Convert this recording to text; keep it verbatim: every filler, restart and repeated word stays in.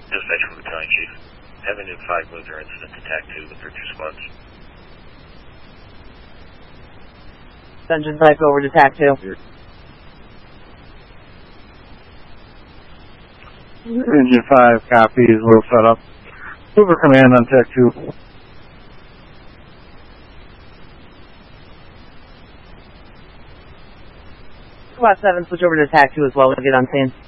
Dispatch from Battalion Chief. Avenue five moved your incident to TAC two with their two squads. Dungeon five over to TAC two. Engine five copies, we'll set up. Over command on TAC two. Squad seven, switch over to TAC two as well when we get on scene.